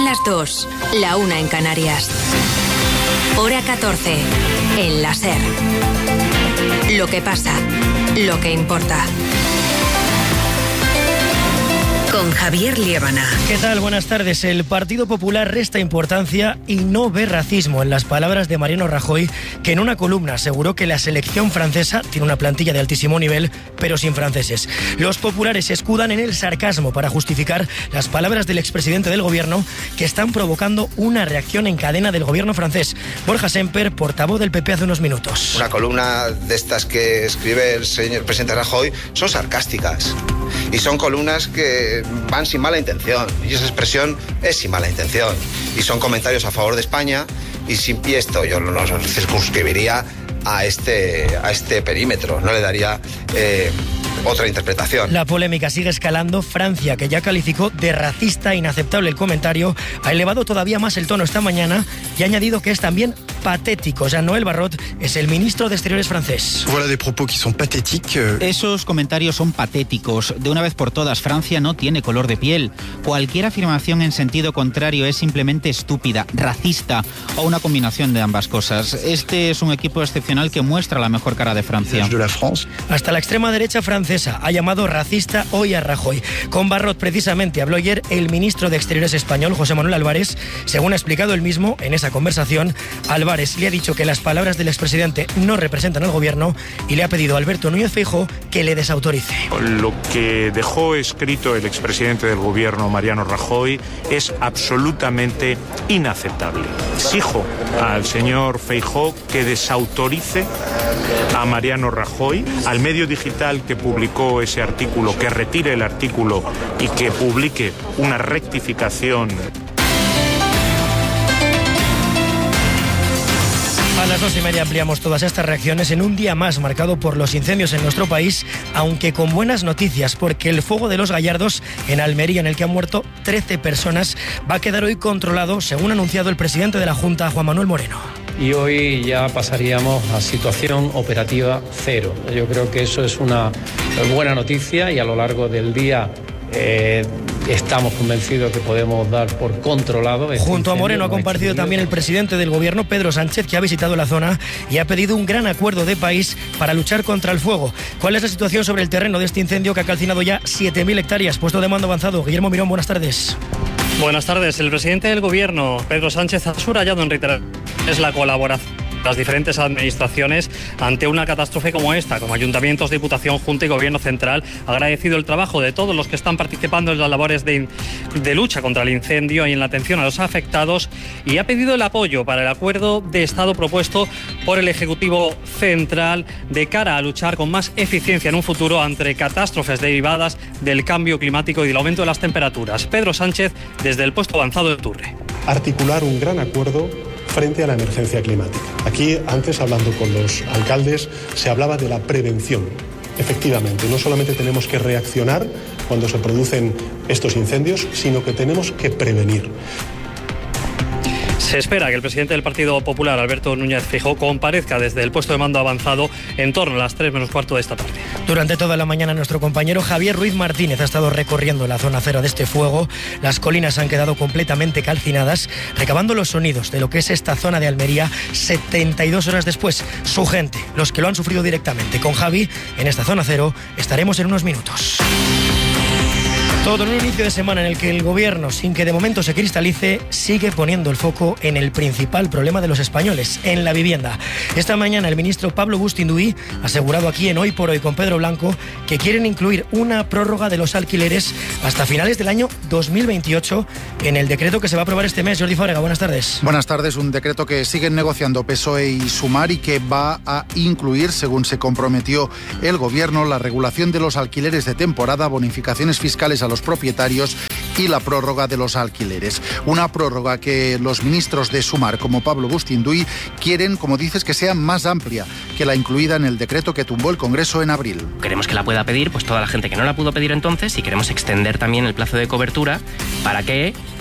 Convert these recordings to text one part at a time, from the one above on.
las 2, la 1 en Canarias. Hora 14, en la SER. Lo que pasa, lo que importa. Con Javier Liébana. ¿Qué tal? Buenas tardes. El Partido Popular resta importancia y no ve racismo en las palabras de Mariano Rajoy, que en una columna aseguró que la selección francesa tiene una plantilla de altísimo nivel, pero sin franceses. Los populares se escudan en el sarcasmo para justificar las palabras del expresidente del gobierno, que están provocando una reacción en cadena del gobierno francés. Borja Semper, portavoz del PP hace unos minutos. Una columna de estas que escribe el señor presidente Rajoy son sarcásticas. Y son columnas que van sin mala intención. Y esa expresión es sin mala intención. Y son comentarios a favor de España. Y esto yo no lo circunscribiría a este perímetro. No le daría otra interpretación. La polémica sigue escalando. Francia, que ya calificó de racista e inaceptable el comentario, ha elevado todavía más el tono esta mañana y ha añadido que es también patético. Jean-Noël Barrot es el ministro de Exteriores francés. Esos comentarios son patéticos. De una vez por todas, Francia no tiene color de piel. Cualquier afirmación en sentido contrario es simplemente estúpida, racista o una combinación de ambas cosas. Este es un equipo excepcional que muestra la mejor cara de Francia. Hasta la extrema derecha francesa ha llamado racista hoy a Rajoy. Con Barrot precisamente habló ayer el ministro de Exteriores español, José Manuel Álvarez. Según ha explicado él mismo en esa conversación, Álvarez le ha dicho que las palabras del expresidente no representan al gobierno y le ha pedido a Alberto Núñez Feijóo que le desautorice. Lo que dejó escrito el expresidente del gobierno, Mariano Rajoy, es absolutamente inaceptable. Exijo al señor Feijóo que desautorice a Mariano Rajoy, al medio digital que publicó ese artículo, que retire el artículo y que publique una rectificación. A las 2:30 ampliamos todas estas reacciones en un día más marcado por los incendios en nuestro país, aunque con buenas noticias, porque el fuego de los Gallardos en Almería, en el que han muerto 13 personas, va a quedar hoy controlado, según ha anunciado el presidente de la Junta, Juan Manuel Moreno. Y hoy ya pasaríamos a situación operativa cero. Yo creo que eso es una buena noticia y a lo largo del día estamos convencidos que podemos dar por controlado. Junto a Moreno ha comparecido también el presidente del gobierno, Pedro Sánchez, que ha visitado la zona y ha pedido un gran acuerdo de país para luchar contra el fuego. ¿Cuál es la situación sobre el terreno de este incendio que ha calcinado ya 7.000 hectáreas? Puesto de mando avanzado. Guillermo Mirón, buenas tardes. Buenas tardes. El presidente del gobierno, Pedro Sánchez, ha subrayado en reiteraciones la colaboración de las diferentes administraciones ante una catástrofe como esta, como ayuntamientos, Diputación, Junta y Gobierno Central. Ha agradecido el trabajo de todos los que están participando en las labores de lucha contra el incendio y en la atención a los afectados, y ha pedido el apoyo para el acuerdo de Estado propuesto por el Ejecutivo Central de cara a luchar con más eficiencia en un futuro ante catástrofes derivadas del cambio climático y del aumento de las temperaturas. Pedro Sánchez, desde el puesto avanzado de Turre. Articular un gran acuerdo frente a la emergencia climática. Aquí, antes, hablando con los alcaldes, se hablaba de la prevención. Efectivamente, no solamente tenemos que reaccionar cuando se producen estos incendios, sino que tenemos que prevenir. Se espera que el presidente del Partido Popular, Alberto Núñez Feijóo, comparezca desde el puesto de mando avanzado en torno a las 3 menos cuarto de esta tarde. Durante toda la mañana nuestro compañero Javier Ruiz Martínez ha estado recorriendo la zona cero de este fuego. Las colinas han quedado completamente calcinadas, recabando los sonidos de lo que es esta zona de Almería 72 horas después. Su gente, los que lo han sufrido directamente. Con Javi, en esta zona cero, estaremos en unos minutos. Todo en un inicio de semana en el que el gobierno, sin que de momento se cristalice, sigue poniendo el foco en el principal problema de los españoles, en la vivienda. Esta mañana el ministro Pablo Bustinduy ha asegurado aquí en Hoy por Hoy con Pedro Blanco que quieren incluir una prórroga de los alquileres hasta finales del año 2028 en el decreto que se va a aprobar este mes. Jordi Fábrega, buenas tardes. Buenas tardes. Un decreto que siguen negociando PSOE y Sumar y que va a incluir, según se comprometió el gobierno, la regulación de los alquileres de temporada, bonificaciones fiscales a los propietarios y la prórroga de los alquileres. Una prórroga que los ministros de Sumar, como Pablo Bustinduy, quieren, como dices, que sea más amplia que la incluida en el decreto que tumbó el Congreso en abril. Queremos que la pueda pedir pues toda la gente que no la pudo pedir entonces, y queremos extender también el plazo de cobertura para que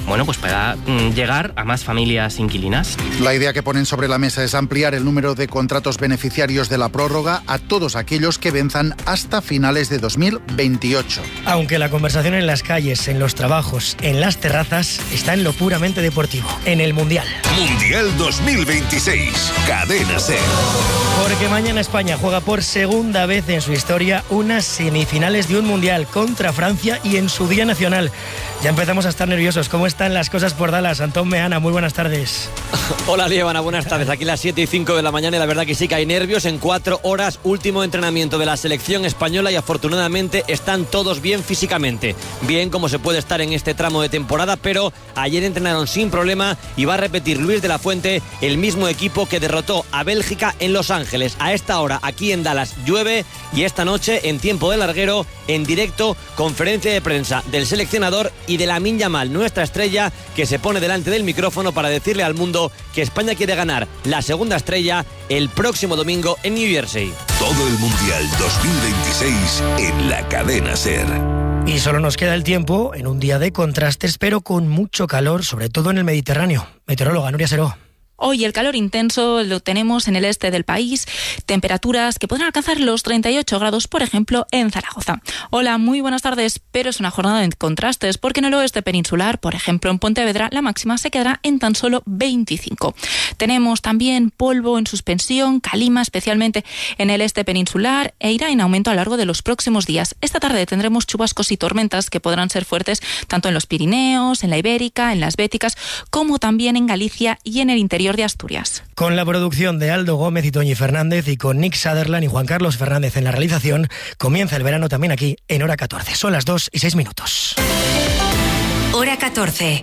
pues pueda llegar a más familias inquilinas. La idea que ponen sobre la mesa es ampliar el número de contratos beneficiarios de la prórroga a todos aquellos que venzan hasta finales de 2028. Aunque la conversación en las calles, en los trabajos, en las terrazas, está en lo puramente deportivo, en el Mundial. Mundial 2026, Cadena SER. Porque mañana España juega por segunda vez en su historia unas semifinales de un Mundial contra Francia y en su Día Nacional. Ya empezamos a estar nerviosos. ¿Cómo están las cosas por Dallas? Antón Meana, muy buenas tardes. Hola, Lievana, buenas tardes. Aquí las 7:05 de la mañana y la verdad que sí que hay nervios. En 4 horas, último entrenamiento de la selección española y afortunadamente están todos bien físicamente. Bien como se puede estar en este tramo de temporada, pero ayer entrenaron sin problema y va a repetir Luis de la Fuente el mismo equipo que derrotó a Bélgica en Los Ángeles. A esta hora, aquí en Dallas, llueve y esta noche, en tiempo de larguero, en directo, conferencia de prensa del seleccionador y de Lamine Yamal, nuestra estrella, que se pone delante del micrófono para decirle al mundo que España quiere ganar la segunda estrella el próximo domingo en New Jersey. Todo el Mundial 2026 en la Cadena SER. Y solo nos queda el tiempo en un día de contrastes, pero con mucho calor, sobre todo en el Mediterráneo. Meteoróloga Nuria Seró. Hoy el calor intenso lo tenemos en el este del país, temperaturas que pueden alcanzar los 38 grados, por ejemplo, en Zaragoza. Hola, muy buenas tardes, pero es una jornada de contrastes porque en el oeste peninsular, por ejemplo, en Pontevedra, la máxima se quedará en tan solo 25. Tenemos también polvo en suspensión, calima, especialmente en el este peninsular, e irá en aumento a lo largo de los próximos días. Esta tarde tendremos chubascos y tormentas que podrán ser fuertes tanto en los Pirineos, en la Ibérica, en las Béticas, como también en Galicia y en el interior de Asturias. Con la producción de Aldo Gómez y Toñi Fernández y con Nick Sutherland y Juan Carlos Fernández en la realización, comienza el verano también aquí en Hora 14. Son las 2:06. Hora 14.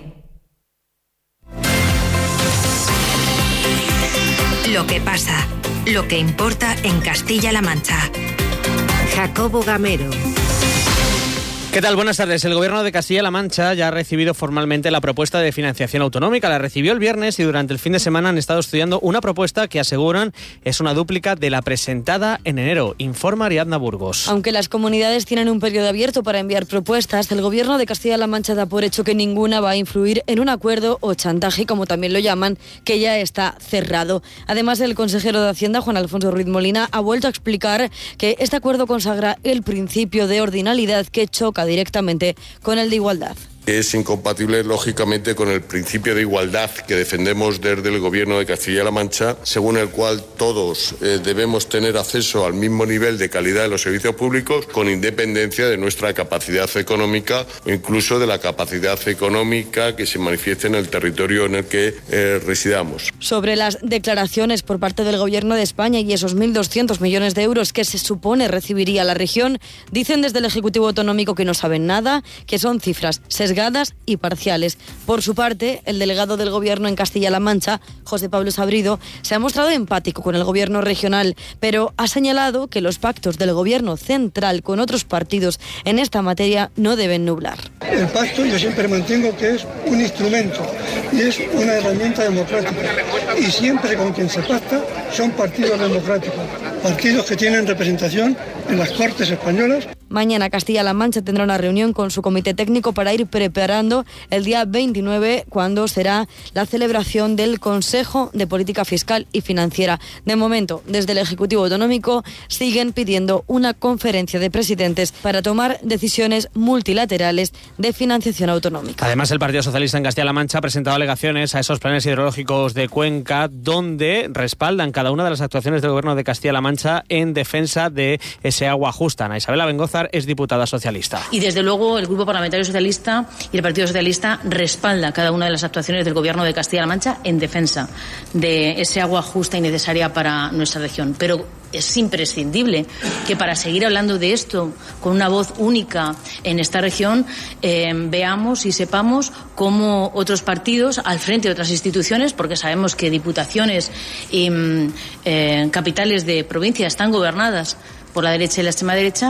Lo que pasa, lo que importa en Castilla-La Mancha. Jacobo Gamero. ¿Qué tal? Buenas tardes. El Gobierno de Castilla-La Mancha ya ha recibido formalmente la propuesta de financiación autonómica. La recibió el viernes y durante el fin de semana han estado estudiando una propuesta que aseguran es una dúplica de la presentada en enero. Informa Ariadna Burgos. Aunque las comunidades tienen un periodo abierto para enviar propuestas, el Gobierno de Castilla-La Mancha da por hecho que ninguna va a influir en un acuerdo o chantaje, como también lo llaman, que ya está cerrado. Además, el consejero de Hacienda, Juan Alfonso Ruiz Molina, ha vuelto a explicar que este acuerdo consagra el principio de ordinalidad que choca directamente con el de igualdad. Es incompatible, lógicamente, con el principio de igualdad que defendemos desde el Gobierno de Castilla-La Mancha, según el cual todos debemos tener acceso al mismo nivel de calidad de los servicios públicos, con independencia de nuestra capacidad económica o incluso de la capacidad económica que se manifieste en el territorio en el que residamos. Sobre las declaraciones por parte del Gobierno de España y esos 1.200 millones de euros que se supone recibiría la región, dicen desde el Ejecutivo Autonómico que no saben nada, que son cifras sesgadas y parciales. Por su parte, el delegado del Gobierno en Castilla-La Mancha, José Pablo Sabrido, se ha mostrado empático con el Gobierno regional, pero ha señalado que los pactos del Gobierno central con otros partidos en esta materia no deben nublar. El pacto yo siempre mantengo que es un instrumento y es una herramienta democrática, y siempre con quien se pacta son partidos democráticos, partidos que tienen representación en las Cortes españolas. Mañana Castilla-La Mancha tendrá una reunión con su comité técnico para ir preparando el día 29, cuando será la celebración del Consejo de Política Fiscal y Financiera. De momento, desde el Ejecutivo Autonómico siguen pidiendo una conferencia de presidentes para tomar decisiones multilaterales de financiación autonómica. Además, el Partido Socialista en Castilla-La Mancha ha presentado alegaciones a esos planes hidrológicos de Cuenca, donde respaldan cada una de las actuaciones del Gobierno de Castilla-La Mancha en defensa de ese agua justa. Ana Isabel Bengozar es diputada socialista. Y desde luego el Grupo Parlamentario Socialista y el Partido Socialista respalda cada una de las actuaciones del Gobierno de Castilla-La Mancha en defensa de ese agua justa y necesaria para nuestra región. Pero es imprescindible que para seguir hablando de esto con una voz única en esta región veamos y sepamos cómo otros partidos al frente de otras instituciones, porque sabemos que diputaciones y capitales de provincia están gobernadas por la derecha y la extrema derecha,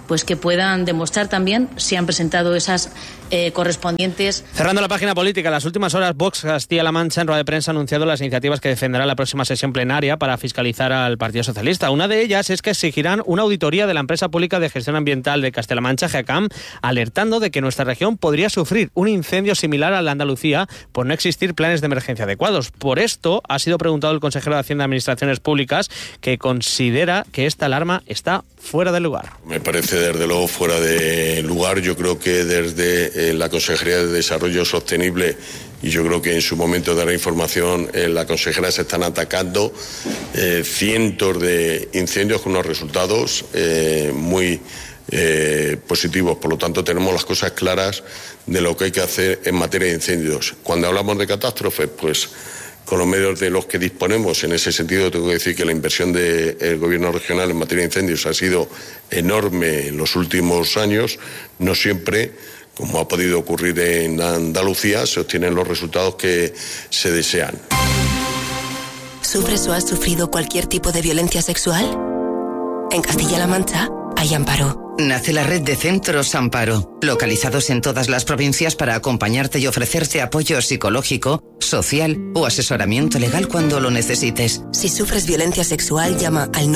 pues que puedan demostrar también si han presentado esas correspondientes. Cerrando la página política, en las últimas horas Vox Castilla-La Mancha en rueda de prensa ha anunciado las iniciativas que defenderá la próxima sesión plenaria para fiscalizar al Partido Socialista. Una de ellas es que exigirán una auditoría de la empresa pública de gestión ambiental de Castilla-La Mancha, GEACAM, alertando de que nuestra región podría sufrir un incendio similar al de Andalucía por no existir planes de emergencia adecuados. Por esto ha sido preguntado el consejero de Hacienda y Administraciones Públicas, que considera que esta alarma está fuera de lugar. Me parece desde luego fuera de lugar. Yo creo que desde la Consejería de Desarrollo Sostenible, y yo creo que en su momento de la información la consejera, se están atacando cientos de incendios con unos resultados muy positivos. Por lo tanto, tenemos las cosas claras de lo que hay que hacer en materia de incendios. Cuando hablamos de catástrofes, pues con los medios de los que disponemos, en ese sentido tengo que decir que la inversión del gobierno regional en materia de incendios ha sido enorme en los últimos años. No siempre, como ha podido ocurrir en Andalucía, se obtienen los resultados que se desean. ¿Sufres o has sufrido cualquier tipo de violencia sexual? En Castilla-La Mancha hay Amparo. Nace la red de centros Amparo, localizados en todas las provincias para acompañarte y ofrecerte apoyo psicológico, social o asesoramiento legal cuando lo necesites. Si sufres violencia sexual, llama al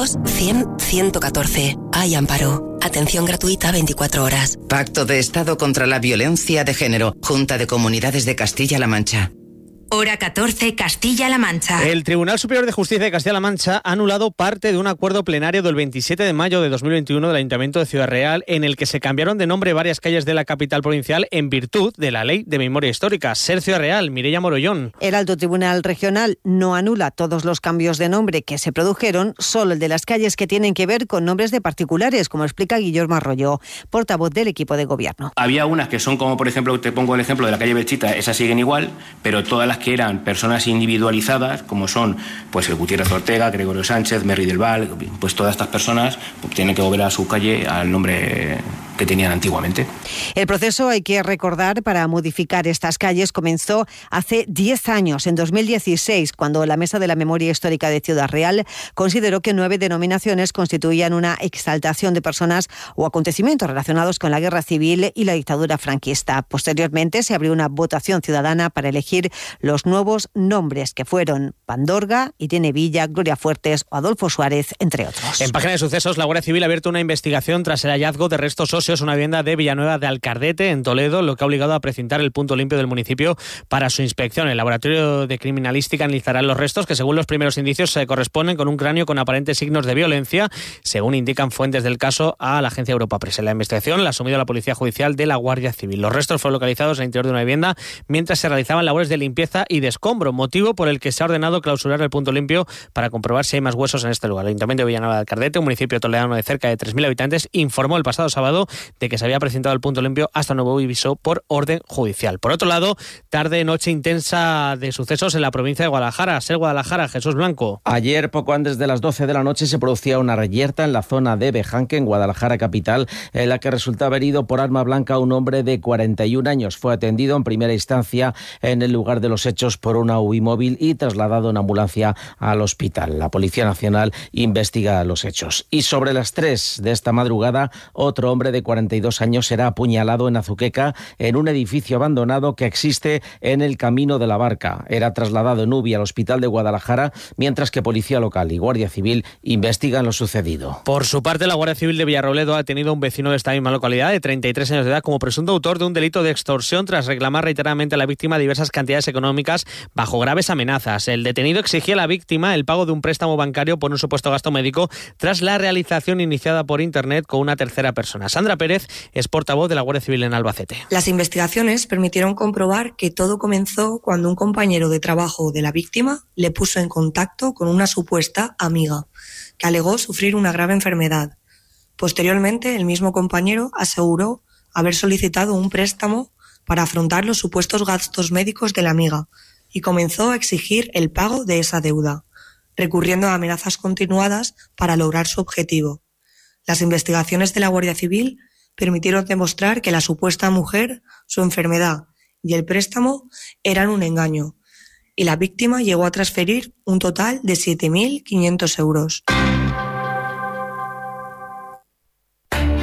900-100-114. Hay Amparo. Atención gratuita 24 horas. Pacto de Estado contra la Violencia de Género. Junta de Comunidades de Castilla-La Mancha. Hora 14, Castilla-La Mancha. El Tribunal Superior de Justicia de Castilla-La Mancha ha anulado parte de un acuerdo plenario del 27 de mayo de 2021 del Ayuntamiento de Ciudad Real, en el que se cambiaron de nombre varias calles de la capital provincial en virtud de la Ley de Memoria Histórica. Ser Ciudad Real, Mireia Morollón. El Alto Tribunal Regional no anula todos los cambios de nombre que se produjeron, solo el de las calles que tienen que ver con nombres de particulares, como explica Guillermo Arroyo, portavoz del equipo de gobierno. Había unas que son como, por ejemplo, te pongo el ejemplo de la calle Belchita, esas siguen igual, pero todas las que eran personas individualizadas, como son pues el Gutiérrez Ortega, Gregorio Sánchez, Merri del Val, pues todas estas personas pues, tienen que volver a su calle al nombre que tenían antiguamente. El proceso, hay que recordar, para modificar estas calles comenzó hace 10 años, en 2016, cuando la Mesa de la Memoria Histórica de Ciudad Real consideró que 9 denominaciones constituían una exaltación de personas o acontecimientos relacionados con la Guerra Civil y la dictadura franquista. Posteriormente se abrió una votación ciudadana para elegir los nuevos nombres, que fueron Pandorga, Irene Villa, Gloria Fuertes o Adolfo Suárez, entre otros. En página de sucesos, la Guardia Civil ha abierto una investigación tras el hallazgo de restos óseos en una vivienda de Villanueva de Alcardete, en Toledo, lo que ha obligado a precintar el punto limpio del municipio para su inspección. El laboratorio de criminalística analizará los restos, que según los primeros indicios se corresponden con un cráneo con aparentes signos de violencia, según indican fuentes del caso a la agencia Europa Press. En la investigación la ha asumido la Policía Judicial de la Guardia Civil. Los restos fueron localizados en el interior de una vivienda mientras se realizaban labores de limpieza y de escombro, motivo por el que se ha ordenado clausurar el punto limpio para comprobar si hay más huesos en este lugar. El Ayuntamiento de Villanueva de Alcardete, un municipio toledano de cerca de 3.000 habitantes, informó el pasado sábado de que se había precintado el punto limpio hasta nuevo aviso por orden judicial. Por otro lado, tarde-noche intensa de sucesos en la provincia de Guadalajara. Ser Guadalajara, Jesús Blanco. Ayer, poco antes de las 12 de la noche, se producía una reyerta en la zona de Bejanque, en Guadalajara capital, en la que resultaba herido por arma blanca un hombre de 41 años. Fue atendido en primera instancia en el lugar de los hechos por una UBI móvil y trasladado en ambulancia al hospital. La Policía Nacional investiga los hechos. Y sobre las 3 de esta madrugada, otro hombre de 42 años será apuñalado en Azuqueca, en un edificio abandonado que existe en el Camino de la Barca. Era trasladado en UBI al hospital de Guadalajara, mientras que Policía Local y Guardia Civil investigan lo sucedido. Por su parte, la Guardia Civil de Villarrobledo ha detenido a un vecino de esta misma localidad de 33 años de edad como presunto autor de un delito de extorsión tras reclamar reiteradamente a la víctima diversas cantidades económicas bajo graves amenazas. El detenido exigía a la víctima el pago de un préstamo bancario por un supuesto gasto médico tras la realización iniciada por Internet con una tercera persona. Sandra Pérez es portavoz de la Guardia Civil en Albacete. Las investigaciones permitieron comprobar que todo comenzó cuando un compañero de trabajo de la víctima le puso en contacto con una supuesta amiga, que alegó sufrir una grave enfermedad. Posteriormente, el mismo compañero aseguró haber solicitado un préstamo para afrontar los supuestos gastos médicos de la amiga y comenzó a exigir el pago de esa deuda, recurriendo a amenazas continuadas para lograr su objetivo. Las investigaciones de la Guardia Civil permitieron demostrar que la supuesta mujer, su enfermedad y el préstamo eran un engaño, y la víctima llegó a transferir un total de 7.500 euros.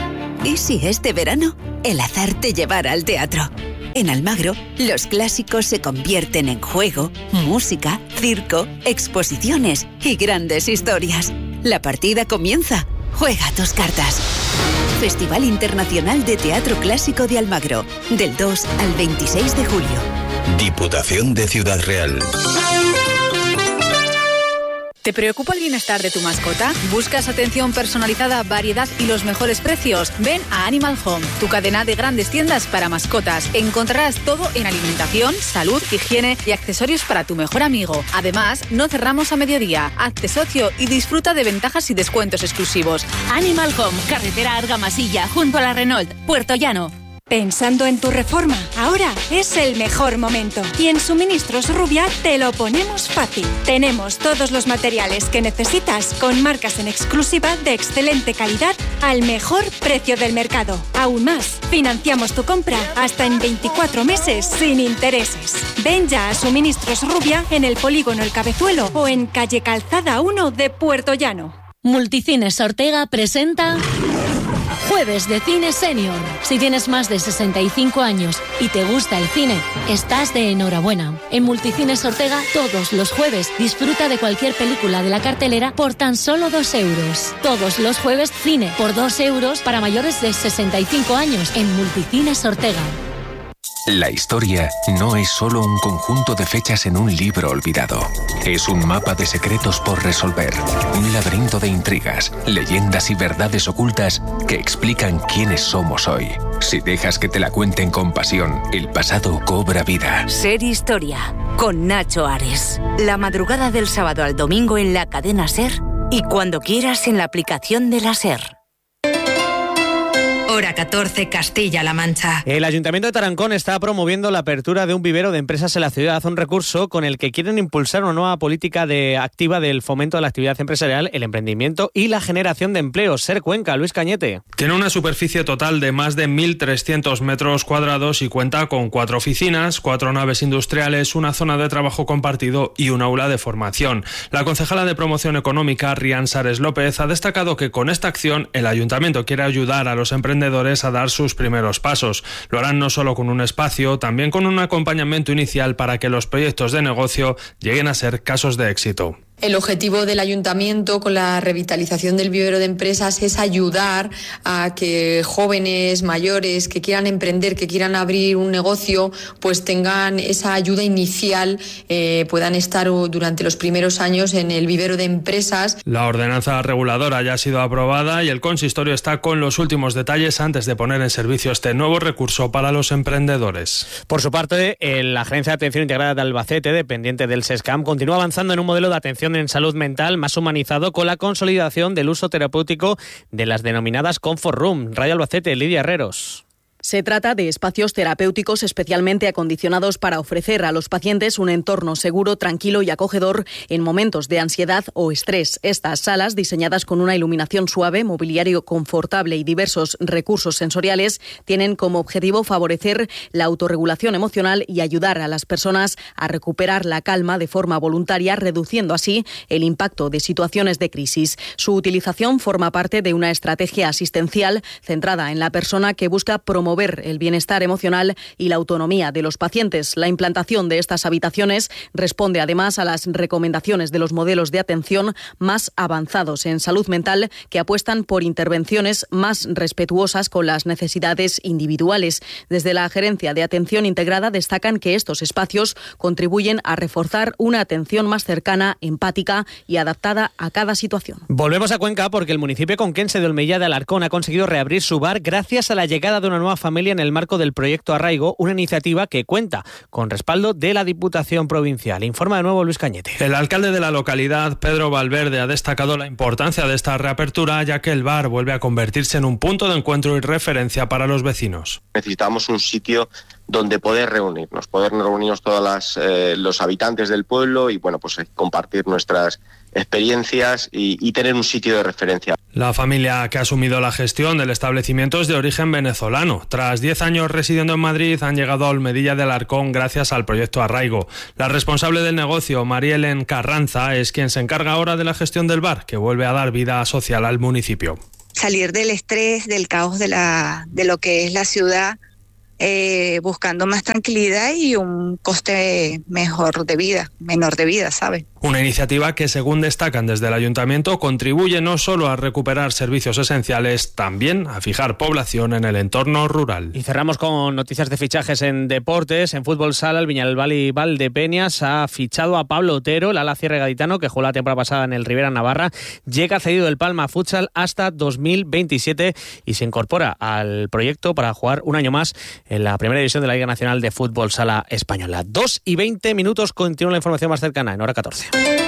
¿Y si este verano el azar te llevara al teatro? En Almagro, los clásicos se convierten en juego, música, circo, exposiciones y grandes historias. La partida comienza. Juega tus cartas. Festival Internacional de Teatro Clásico de Almagro, del 2 al 26 de julio. Diputación de Ciudad Real. ¿Te preocupa el bienestar de tu mascota? ¿Buscas atención personalizada, variedad y los mejores precios? Ven a Animal Home, tu cadena de grandes tiendas para mascotas. Encontrarás todo en alimentación, salud, higiene y accesorios para tu mejor amigo. Además, no cerramos a mediodía. Hazte socio y disfruta de ventajas y descuentos exclusivos. Animal Home, carretera Argamasilla, junto a la Renault, Puerto Llano. Pensando en tu reforma, ahora es el mejor momento. Y en Suministros Rubia te lo ponemos fácil. Tenemos todos los materiales que necesitas con marcas en exclusiva de excelente calidad al mejor precio del mercado. Aún más, financiamos tu compra hasta en 24 meses sin intereses. Ven ya a Suministros Rubia en el Polígono El Cabezuelo o en calle Calzada 1 de Puerto Llano. Multicines Ortega presenta Jueves de Cine Senior. Si tienes más de 65 años y te gusta el cine, estás de enhorabuena. En Multicines Ortega, todos los jueves, disfruta de cualquier película de la cartelera por tan solo 2 euros. Todos los jueves, cine por 2 euros para mayores de 65 años en Multicines Ortega. La historia no es solo un conjunto de fechas en un libro olvidado. Es un mapa de secretos por resolver, un laberinto de intrigas, leyendas y verdades ocultas que explican quiénes somos hoy. Si dejas que te la cuenten con pasión, el pasado cobra vida. Ser Historia, con Nacho Ares. La madrugada del sábado al domingo en la cadena SER y cuando quieras en la aplicación de la SER. Hora 14, Castilla-La Mancha. El Ayuntamiento de Tarancón está promoviendo la apertura de un vivero de empresas en la ciudad, un recurso con el que quieren impulsar una nueva política activa del fomento de la actividad empresarial, el emprendimiento y la generación de empleo. SER Cuenca, Luis Cañete. Tiene una superficie total de más de 1.300 metros cuadrados y cuenta con 4 oficinas, 4 naves industriales, una zona de trabajo compartido y un aula de formación. La concejala de Promoción Económica, Rian Sares López, ha destacado que con esta acción el Ayuntamiento quiere ayudar a los emprendedores a dar sus primeros pasos. Lo harán no solo con un espacio, también con un acompañamiento inicial para que los proyectos de negocio lleguen a ser casos de éxito. El objetivo del Ayuntamiento con la revitalización del vivero de empresas es ayudar a que jóvenes, mayores, que quieran emprender, que quieran abrir un negocio, pues tengan esa ayuda inicial, puedan estar durante los primeros años en el vivero de empresas. La ordenanza reguladora ya ha sido aprobada y el consistorio está con los últimos detalles antes de poner en servicio este nuevo recurso para los emprendedores. Por su parte, la Agencia de Atención Integrada de Albacete, dependiente del SESCAM, continúa avanzando en un modelo de atención en salud mental más humanizado con la consolidación del uso terapéutico de las denominadas Comfort Room. Radio Albacete, Lidia Herreros. Se trata de espacios terapéuticos especialmente acondicionados para ofrecer a los pacientes un entorno seguro, tranquilo y acogedor en momentos de ansiedad o estrés. Estas salas, diseñadas con una iluminación suave, mobiliario confortable y diversos recursos sensoriales, tienen como objetivo favorecer la autorregulación emocional y ayudar a las personas a recuperar la calma de forma voluntaria, reduciendo así el impacto de situaciones de crisis. Su utilización forma parte de una estrategia asistencial centrada en la persona que busca promover el bienestar emocional y la autonomía de los pacientes. La implantación de estas habitaciones responde además a las recomendaciones de los modelos de atención más avanzados en salud mental que apuestan por intervenciones más respetuosas con las necesidades individuales. Desde la Gerencia de Atención Integrada destacan que estos espacios contribuyen a reforzar una atención más cercana, empática y adaptada a cada situación. Volvemos a Cuenca porque el municipio conquense de Olmella de Alarcón ha conseguido reabrir su bar gracias a la llegada de una nueva familia en el marco del proyecto Arraigo, una iniciativa que cuenta con respaldo de la Diputación Provincial. Informa de nuevo Luis Cañete. El alcalde de la localidad, Pedro Valverde, ha destacado la importancia de esta reapertura, ya que el bar vuelve a convertirse en un punto de encuentro y referencia para los vecinos. Necesitamos un sitio donde poder reunirnos todos los habitantes del pueblo y compartir nuestras experiencias y tener un sitio de referencia. La familia que ha asumido la gestión del establecimiento es de origen venezolano. Tras 10 años residiendo en Madrid, han llegado a Olmedilla de Alarcón gracias al proyecto Arraigo. La responsable del negocio, Marielen Carranza, es quien se encarga ahora de la gestión del bar, que vuelve a dar vida social al municipio. salir del estrés, del caos de lo que es la ciudad, buscando más tranquilidad y un coste menor de vida, ¿sabes? Una iniciativa que, según destacan desde el Ayuntamiento, contribuye no solo a recuperar servicios esenciales, también a fijar población en el entorno rural. Y cerramos con noticias de fichajes en deportes. En fútbol sala, el Viñalbal y Valdepeñas ha fichado a Pablo Otero, el ala cierre gaditano, que jugó la temporada pasada en el Rivera Navarra. Llega cedido del Palma Futsal hasta 2027 y se incorpora al proyecto para jugar un año más en la primera división de la Liga Nacional de Fútbol Sala Española. 2:20, continúa la información más cercana en Hora 14.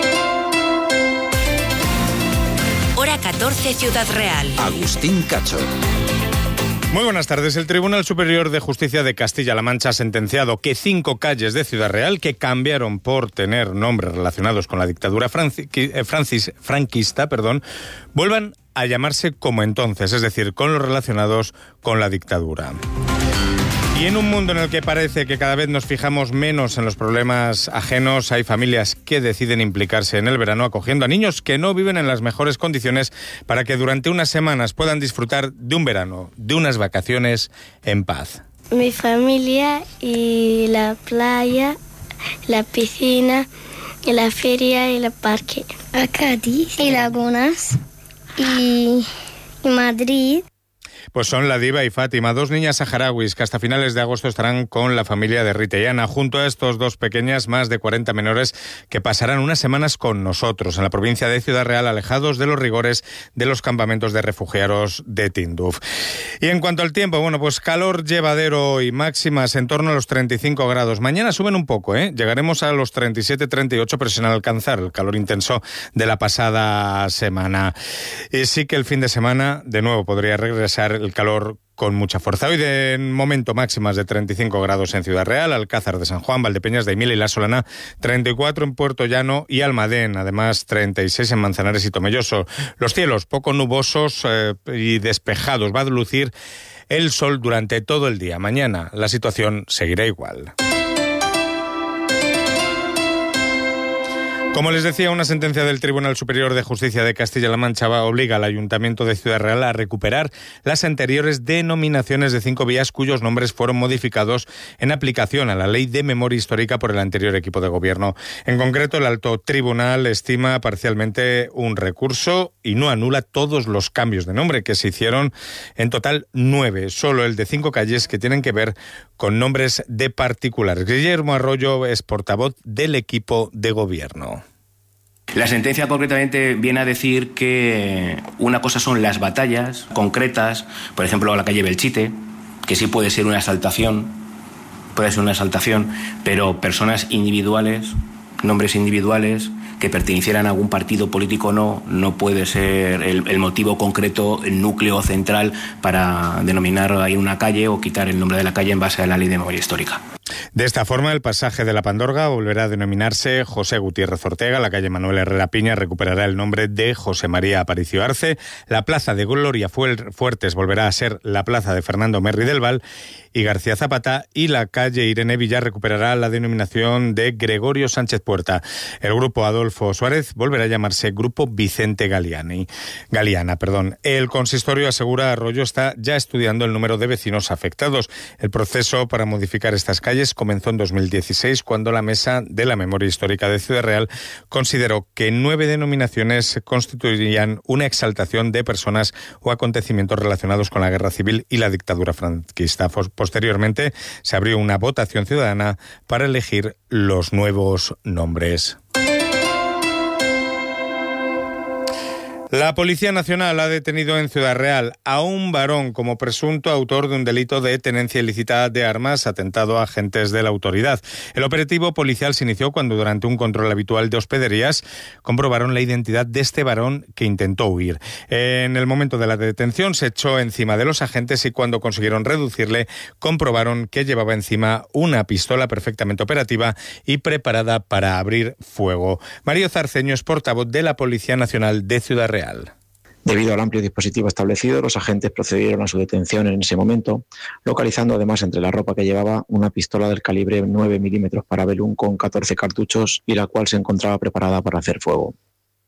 Hora 14, Ciudad Real. Agustín Cacho. Muy buenas tardes. El Tribunal Superior de Justicia de Castilla-La Mancha ha sentenciado que 5 calles de Ciudad Real que cambiaron por tener nombres relacionados con la dictadura franquista, vuelvan a llamarse como entonces, es decir, con los relacionados con la dictadura. Y en un mundo en el que parece que cada vez nos fijamos menos en los problemas ajenos, hay familias que deciden implicarse en el verano acogiendo a niños que no viven en las mejores condiciones para que durante unas semanas puedan disfrutar de un verano, de unas vacaciones en paz. Mi familia y la playa, la piscina, y la feria y el parque. A Cádiz y Lagunas y Madrid. Pues son la Diva y Fátima, 2 niñas saharauis que hasta finales de agosto estarán con la familia de Rita y Ana. Junto a estos 2 pequeñas, más de 40 menores que pasarán unas semanas con nosotros en la provincia de Ciudad Real, alejados de los rigores de los campamentos de refugiados de Tinduf. Y en cuanto al tiempo, pues calor llevadero y máximas en torno a los 35 grados. Mañana suben un poco, llegaremos a los 37-38, pero sin alcanzar el calor intenso de la pasada semana. Y sí que el fin de semana de nuevo podría regresar el calor con mucha fuerza. Hoy de momento máximas de 35 grados en Ciudad Real, Alcázar de San Juan, Valdepeñas de Aimil y La Solana, 34 en Puerto Llano y Almadén, además 36 en Manzanares y Tomelloso. Los cielos poco nubosos y despejados. Va a lucir el sol durante todo el día. Mañana la situación seguirá igual. Como les decía, una sentencia del Tribunal Superior de Justicia de Castilla-La Mancha obliga al Ayuntamiento de Ciudad Real a recuperar las anteriores denominaciones de 5 vías cuyos nombres fueron modificados en aplicación a la Ley de Memoria Histórica por el anterior equipo de gobierno. En concreto, el Alto Tribunal estima parcialmente un recurso y no anula todos los cambios de nombre que se hicieron, en total 9, solo el de 5 calles que tienen que ver con nombres de particulares. Guillermo Arroyo es portavoz del equipo de gobierno. La sentencia concretamente viene a decir que una cosa son las batallas concretas, por ejemplo la calle Belchite, que sí puede ser una exaltación, pero personas individuales, nombres individuales, que pertenecieran a algún partido político no puede ser el motivo concreto, el núcleo central para denominar ahí una calle o quitar el nombre de la calle en base a la Ley de Memoria Histórica. De esta forma, el pasaje de la Pandorga volverá a denominarse José Gutiérrez Ortega, la calle Manuel Herrera Piña recuperará el nombre de José María Aparicio Arce, la plaza de Gloria Fuertes volverá a ser la plaza de Fernando Merri del Val y García Zapata, y la calle Irene Villar recuperará la denominación de Gregorio Sánchez Puerta. El grupo Adolfo Suárez volverá a llamarse Grupo Vicente Galiana. El consistorio, asegura Arroyo, está ya estudiando el número de vecinos afectados. El proceso para modificar estas calles comenzó en 2016, cuando la Mesa de la Memoria Histórica de Ciudad Real consideró que 9 denominaciones constituirían una exaltación de personas o acontecimientos relacionados con la Guerra Civil y la dictadura franquista. Posteriormente se abrió una votación ciudadana para elegir los nuevos nombres. La Policía Nacional ha detenido en Ciudad Real a un varón como presunto autor de un delito de tenencia ilícita de armas, atentado a agentes de la autoridad. El operativo policial se inició cuando, durante un control habitual de hospederías, comprobaron la identidad de este varón que intentó huir. En el momento de la detención se echó encima de los agentes y cuando consiguieron reducirle, comprobaron que llevaba encima una pistola perfectamente operativa y preparada para abrir fuego. Mario Zarceño es portavoz de la Policía Nacional de Ciudad Real. Debido al amplio dispositivo establecido, los agentes procedieron a su detención en ese momento, localizando además entre la ropa que llevaba una pistola del calibre 9 milímetros Parabellum con 14 cartuchos y la cual se encontraba preparada para hacer fuego.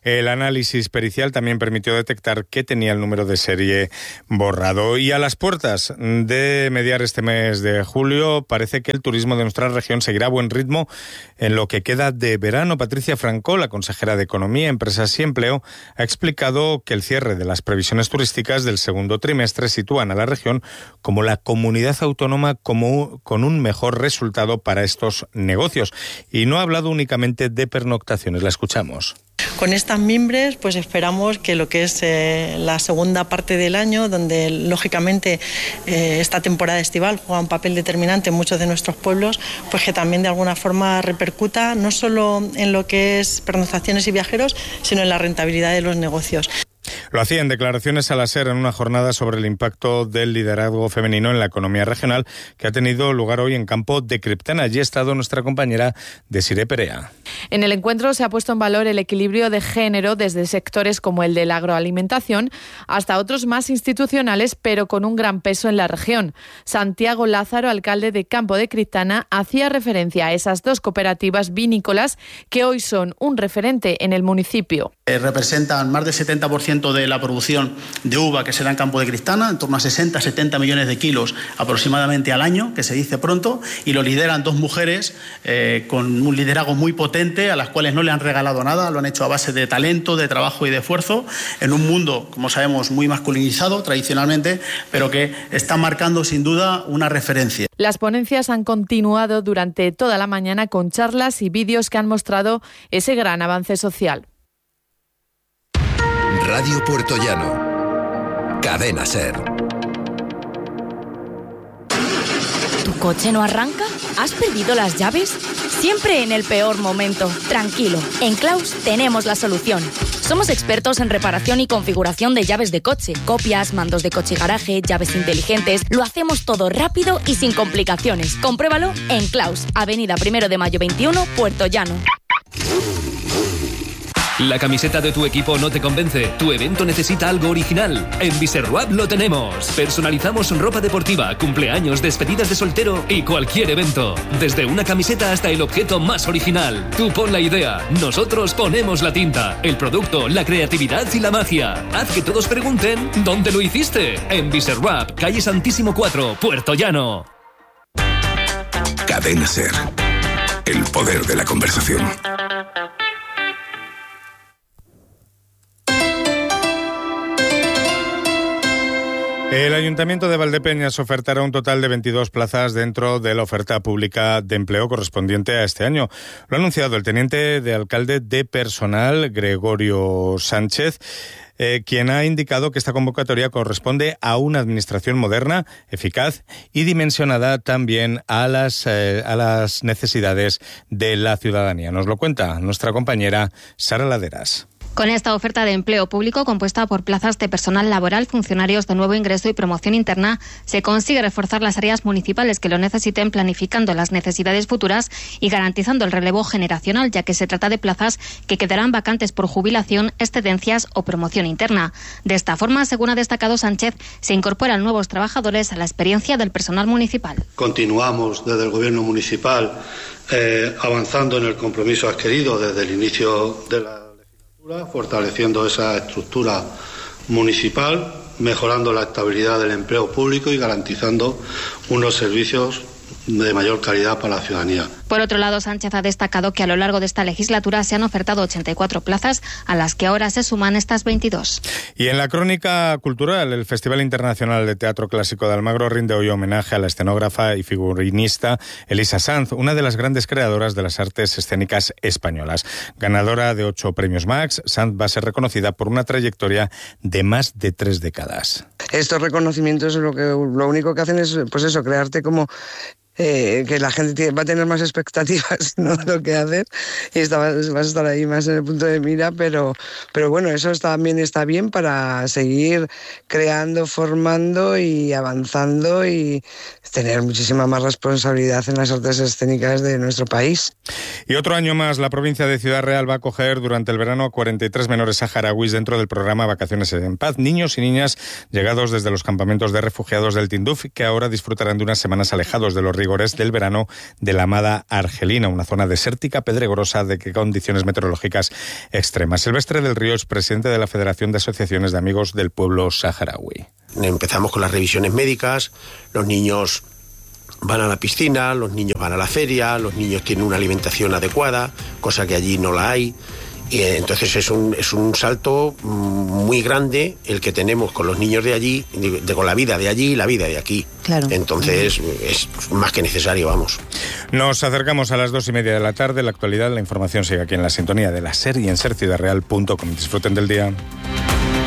El análisis pericial también permitió detectar que tenía el número de serie borrado. Y a las puertas de mediar este mes de julio, parece que el turismo de nuestra región seguirá a buen ritmo en lo que queda de verano. Patricia Franco, la consejera de Economía, Empresas y Empleo, ha explicado que el cierre de las previsiones turísticas del segundo trimestre sitúan a la región como la comunidad autónoma con un mejor resultado para estos negocios. Y no ha hablado únicamente de pernoctaciones. La escuchamos. Con estas mimbres, pues esperamos que lo que es la segunda parte del año, donde lógicamente esta temporada estival juega un papel determinante en muchos de nuestros pueblos, pues que también de alguna forma repercuta no solo en lo que es pernoctaciones y viajeros, sino en la rentabilidad de los negocios. Lo hacía en declaraciones a la SER en una jornada sobre el impacto del liderazgo femenino en la economía regional que ha tenido lugar hoy en Campo de Criptana. Allí ha estado nuestra compañera Desiré Perea. En el encuentro se ha puesto en valor el equilibrio de género desde sectores como el de la agroalimentación hasta otros más institucionales, pero con un gran peso en la región. Santiago Lázaro, alcalde de Campo de Criptana, hacía referencia a esas dos cooperativas vinícolas que hoy son un referente en el municipio. Representan más del 70% de la producción de uva que se da en Campo de Criptana, en torno a 60-70 millones de kilos aproximadamente al año, que se dice pronto, y lo lideran dos mujeres con un liderazgo muy potente, a las cuales no le han regalado nada, lo han hecho a base de talento, de trabajo y de esfuerzo, en un mundo, como sabemos, muy masculinizado tradicionalmente, pero que está marcando sin duda una referencia. Las ponencias han continuado durante toda la mañana con charlas y vídeos que han mostrado ese gran avance social. Radio Puertollano. Cadena SER. ¿Tu coche no arranca? ¿Has perdido las llaves? Siempre en el peor momento. Tranquilo, en Claus tenemos la solución. Somos expertos en reparación y configuración de llaves de coche, copias, mandos de coche y garaje, llaves inteligentes. Lo hacemos todo rápido y sin complicaciones. Compruébalo en Claus, Avenida 1 de Mayo 21, Puertollano. ¿La camiseta de tu equipo no te convence? ¿Tu evento necesita algo original? En Viserwap lo tenemos. Personalizamos ropa deportiva, cumpleaños, despedidas de soltero y cualquier evento. Desde una camiseta hasta el objeto más original. Tú pon la idea, nosotros ponemos la tinta, el producto, la creatividad y la magia. Haz que todos pregunten ¿dónde lo hiciste? En Viserwap, calle Santísimo 4, Puertollano. Cadena SER. El poder de la conversación. El Ayuntamiento de Valdepeñas ofertará un total de 22 plazas dentro de la oferta pública de empleo correspondiente a este año. Lo ha anunciado el teniente de alcalde de personal, Gregorio Sánchez, quien ha indicado que esta convocatoria corresponde a una administración moderna, eficaz y dimensionada también a las necesidades de la ciudadanía. Nos lo cuenta nuestra compañera Sara Laderas. Con esta oferta de empleo público compuesta por plazas de personal laboral, funcionarios de nuevo ingreso y promoción interna, se consigue reforzar las áreas municipales que lo necesiten, planificando las necesidades futuras y garantizando el relevo generacional, ya que se trata de plazas que quedarán vacantes por jubilación, excedencias o promoción interna. De esta forma, según ha destacado Sánchez, se incorporan nuevos trabajadores a la experiencia del personal municipal. Continuamos desde el Gobierno municipal avanzando en el compromiso adquirido desde el inicio de la fortaleciendo esa estructura municipal, mejorando la estabilidad del empleo público y garantizando unos servicios de mayor calidad para la ciudadanía. Por otro lado, Sánchez ha destacado que a lo largo de esta legislatura se han ofertado 84 plazas, a las que ahora se suman estas 22. Y en la crónica cultural, el Festival Internacional de Teatro Clásico de Almagro rinde hoy homenaje a la escenógrafa y figurinista Elisa Sanz, una de las grandes creadoras de las artes escénicas españolas. Ganadora de 8 premios Max, Sanz va a ser reconocida por una trayectoria de más de 3 décadas. Estos reconocimientos lo único que hacen es, pues eso, crearte como que la gente va a tener más expectativas, ¿no?, de lo que hacer, y vas a estar ahí más en el punto de mira, pero bueno, eso también está bien para seguir creando, formando y avanzando y tener muchísima más responsabilidad en las artes escénicas de nuestro país. Y otro año más, la provincia de Ciudad Real va a acoger durante el verano a 43 menores saharauis dentro del programa Vacaciones en Paz, niños y niñas llegados desde los campamentos de refugiados del Tinduf, que ahora disfrutarán de unas semanas alejados de los ríos rigores del verano de la amada Argelina, una zona desértica, pedregosa, de condiciones meteorológicas extremas. Silvestre del Río es presidente de la Federación de Asociaciones de Amigos del Pueblo Saharaui. Empezamos con las revisiones médicas, los niños van a la piscina, los niños van a la feria, los niños tienen una alimentación adecuada, cosa que allí no la hay. Y entonces es un salto muy grande el que tenemos con los niños de allí, con la vida de allí y la vida de aquí. Claro. Entonces es más que necesario, vamos. Nos acercamos a las 2:30 de la tarde. La actualidad, la información sigue aquí en la sintonía de la SER y en serciudareal.com. Disfruten del día.